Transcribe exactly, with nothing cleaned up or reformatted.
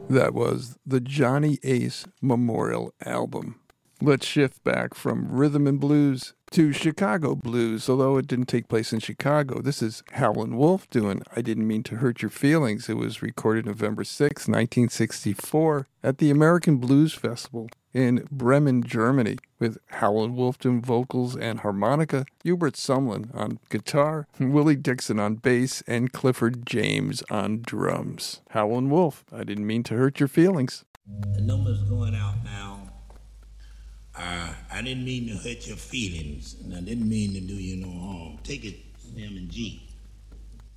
That was the Johnny Ace Memorial Album. Let's shift back from rhythm and blues to Chicago blues, although it didn't take place in Chicago. This is Howlin' Wolf doing I Didn't Mean to Hurt Your Feelings. It was recorded November sixth, nineteen sixty-four at the American Blues Festival in Bremen, Germany, with Howlin' Wolf doing vocals and harmonica, Hubert Sumlin on guitar, Willie Dixon on bass, and Clifford James on drums. Howlin' Wolf, I Didn't Mean to Hurt Your Feelings. The number's going out now. Uh, I didn't mean to hurt your feelings, and I didn't mean to do you no harm. Take it, M and G.